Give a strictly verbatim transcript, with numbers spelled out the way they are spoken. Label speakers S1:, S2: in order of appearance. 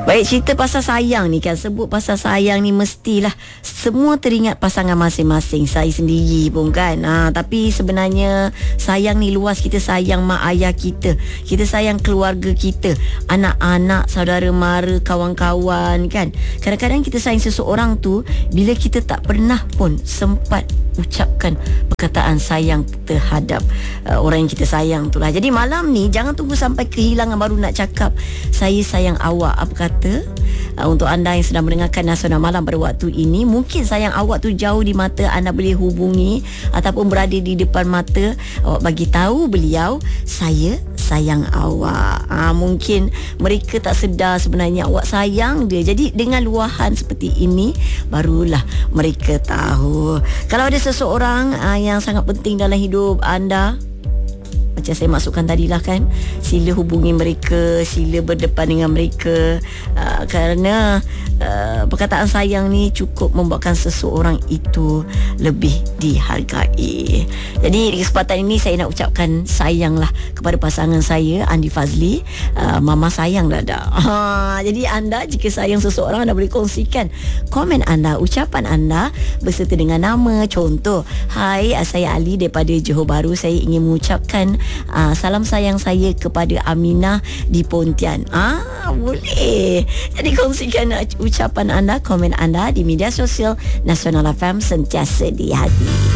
S1: Baik, cerita pasal sayang ni kan, sebut pasal sayang ni mestilah semua teringat pasangan masing-masing. Saya sendiri pun kan, ha, tapi sebenarnya sayang ni luas. Kita sayang mak ayah kita, kita sayang keluarga kita, anak-anak, saudara mara, kawan-kawan kan. Kadang-kadang kita sayang seseorang tu bila kita tak pernah pun sempat ucapkan perkataan sayang terhadap uh, orang yang kita sayang tu lah. Jadi malam ni jangan tunggu sampai kehilangan baru nak cakap saya sayang awak. Apa kata uh, untuk anda yang sedang mendengarkan Nasional Malam pada waktu ini, mungkin sayang awak tu jauh di mata, anda boleh hubungi ataupun berada di depan mata, awak bagi tahu beliau saya sayang awak. Ha, mungkin mereka tak sedar sebenarnya awak sayang dia. Jadi dengan luahan seperti ini barulah mereka tahu. Kalau ada seseorang uh, yang sangat penting dalam hidup anda, macam saya masukkan tadilah kan, sila hubungi mereka, sila berdepan dengan mereka, uh, kerana uh, perkataan sayang ni cukup membuatkan seseorang itu lebih dihargai. Jadi di kesempatan ini saya nak ucapkan sayanglah kepada pasangan saya, Andi Fazli. uh, Mama sayang Dada. ha, Jadi anda jika sayang seseorang, anda boleh kongsikan komen anda, ucapan anda berserta dengan nama. Contoh, hai, saya Ali daripada Johor Bahru, saya ingin mengucapkan Uh, salam sayang saya kepada Aminah di Pontian. Ah, boleh. Jadi kongsikan uh, ucapan anda, komen anda di media sosial Nasional F M, sentiasa di hati.